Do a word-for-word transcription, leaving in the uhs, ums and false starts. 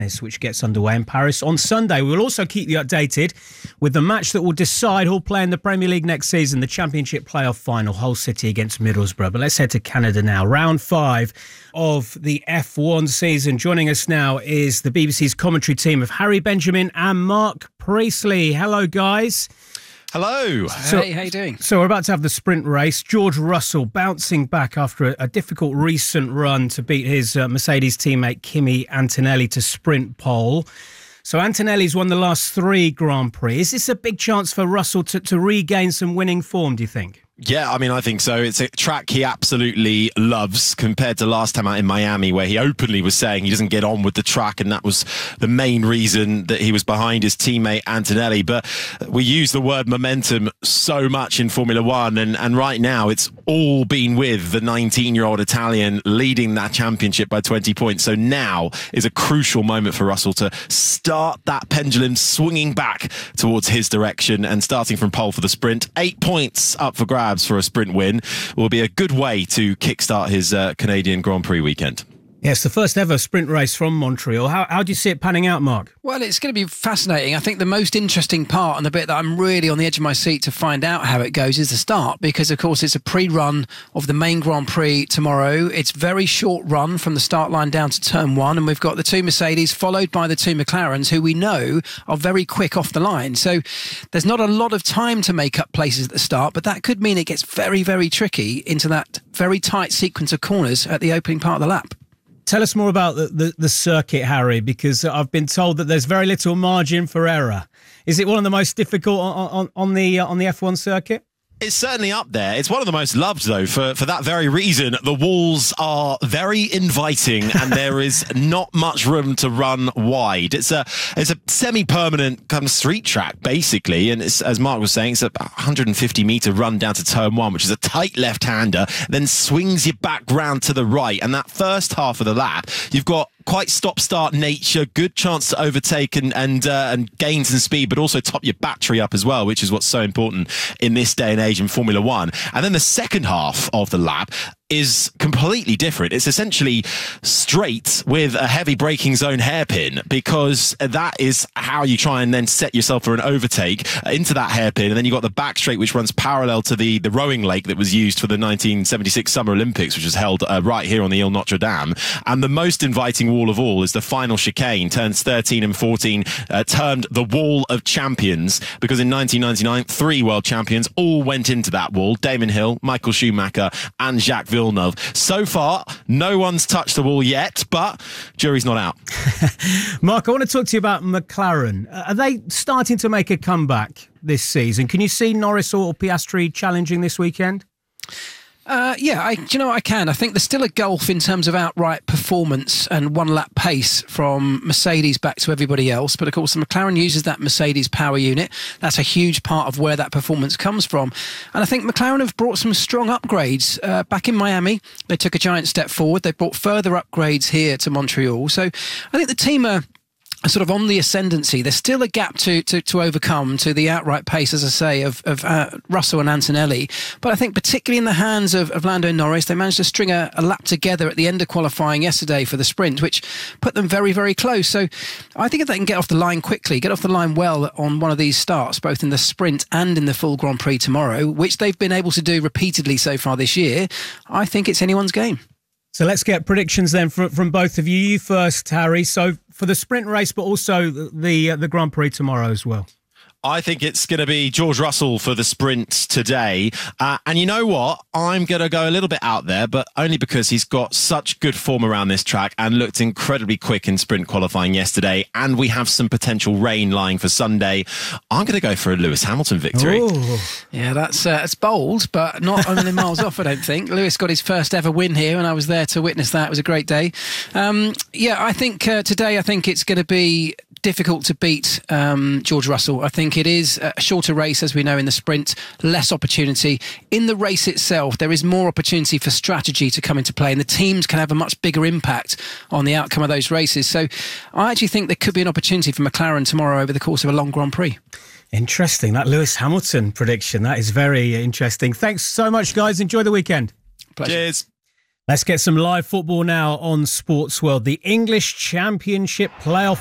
which gets underway in Paris on Sunday. We'll also keep you updated with the match that will decide who'll play in the Premier League next season, the Championship playoff final, Hull City against Middlesbrough. But let's head to Canada now. Round five of the F one season. Joining us now is the B B C's commentary team of Harry Benjamin and Mark Priestley. Hello, guys. Hello. So, hey, how you doing? So we're about to have the sprint race. George Russell bouncing back after a, a difficult recent run to beat his uh, Mercedes teammate Kimi Antonelli to sprint pole. So Antonelli's won the last three Grand Prix. Is this a big chance for Russell to, to regain some winning form, do you think? Yeah, I mean, I think so. It's a track he absolutely loves compared to last time out in Miami, where he openly was saying he doesn't get on with the track, and that was the main reason that he was behind his teammate Antonelli. But we use the word momentum so much in Formula One, and, and right now it's all been with the nineteen-year-old Italian leading that championship by twenty points. So now is a crucial moment for Russell to start that pendulum swinging back towards his direction and starting from pole for the sprint. Eight points up for grabs for a sprint win will be a good way to kickstart his uh, Canadian Grand Prix weekend. Yes, the first ever sprint race from Montreal. How, how do you see it panning out, Mark? Well, it's going to be fascinating. I think the most interesting part and the bit that I'm really on the edge of my seat to find out how it goes is the start, because, of course, it's a pre-run of the main Grand Prix tomorrow. It's very short run from the start line down to turn one, and we've got the two Mercedes followed by the two McLarens, who we know are very quick off the line. So there's not a lot of time to make up places at the start, but that could mean it gets very, very tricky into that very tight sequence of corners at the opening part of the lap. Tell us more about the, the, the circuit, Harry, because I've been told that there's very little margin for error. Is it one of the most difficult on, on, on the uh, on the F one circuit? It's certainly up there. It's one of the most loved, though, for, for that very reason. The walls are very inviting and there is not much room to run wide. It's a it's a semi-permanent kind of street track, basically. And it's, as Mark was saying, it's a one hundred fifty metre run down to turn one, which is a tight left-hander, then swings you back round to the right. And that first half of the lap, you've got quite stop-start nature, good chance to overtake and and, uh, and gain some speed, but also top your battery up as well, which is what's so important in this day and age in Formula One. And then the second half of the lap is completely different. It's essentially straight with a heavy braking zone hairpin, because that is how you try and then set yourself for an overtake into that hairpin. And then you've got the back straight, which runs parallel to the, the rowing lake that was used for the nineteen seventy-six Summer Olympics, which was held uh, right here on the Ile Notre Dame. And the most inviting wall of all is the final chicane, turns thirteen and fourteen, uh, termed the Wall of Champions, because in nineteen ninety-nine, three world champions all went into that wall: Damon Hill, Michael Schumacher, and Jacques Villeneuve. So far, no one's touched the wall yet, but jury's not out. Mark, I want to talk to you about McLaren. Are they starting to make a comeback this season? Can you see Norris or Piastri challenging this weekend? Uh, yeah, I, do you know what I can? I think there's still a gulf in terms of outright performance and one-lap pace from Mercedes back to everybody else. But, of course, the McLaren uses that Mercedes power unit. That's a huge part of where that performance comes from. And I think McLaren have brought some strong upgrades. Uh, back in Miami, they took a giant step forward. They brought further upgrades here to Montreal. So I think the team are sort of on the ascendancy. There's still a gap to to, to overcome to the outright pace, as I say, of, of uh, Russell and Antonelli. But I think particularly in the hands of, of Lando Norris, they managed to string a, a lap together at the end of qualifying yesterday for the sprint, which put them very, very close. So I think if they can get off the line quickly, get off the line well on one of these starts, both in the sprint and in the full Grand Prix tomorrow, which they've been able to do repeatedly so far this year, I think it's anyone's game. So let's get predictions then from, from both of you. You first, Harry. So for the sprint race, but also the uh, the Grand Prix tomorrow as well. I think it's going to be George Russell for the sprint today. Uh, and you know what? I'm going to go a little bit out there, but only because he's got such good form around this track and looked incredibly quick in sprint qualifying yesterday. And we have some potential rain lying for Sunday. I'm going to go for a Lewis Hamilton victory. Ooh. Yeah, that's uh, it's bold, but not a million miles off, I don't think. Lewis got his first ever win here, and I was there to witness that. It was a great day. Um, yeah, I think uh, today, I think it's going to be difficult to beat um, George Russell. I think it is a shorter race, as we know, in the sprint, less opportunity. In the race itself, there is more opportunity for strategy to come into play, and the teams can have a much bigger impact on the outcome of those races. So I actually think there could be an opportunity for McLaren tomorrow over the course of a long Grand Prix. Interesting. That Lewis Hamilton prediction, that is very interesting. Thanks so much, guys. Enjoy the weekend. Pleasure. Cheers. Let's get some live football now on Sports World. The English Championship playoff